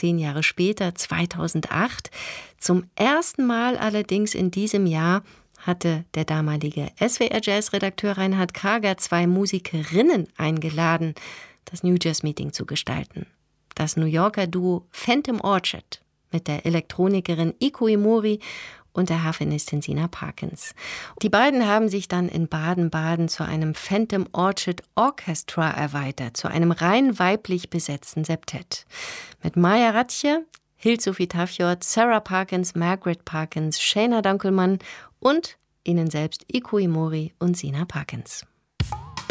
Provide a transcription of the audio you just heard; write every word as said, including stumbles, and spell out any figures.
zehn Jahre später, zweitausendacht. Zum ersten Mal allerdings in diesem Jahr hatte der damalige S W R-Jazz-Redakteur Reinhard Krager zwei Musikerinnen eingeladen, das New Jazz Meeting zu gestalten. Das New Yorker Duo Phantom Orchard mit der Elektronikerin Iko Imori und der Harfenistin Sina Parkins. Die beiden haben sich dann in Baden-Baden zu einem Phantom Orchard Orchestra erweitert, zu einem rein weiblich besetzten Septett. Mit Maja Ratche, Hild-Sophie Tafjord, Sarah Parkins, Margaret Parkins, Shana Dunkelmann und ihnen selbst Iko Imori und Sina Parkins.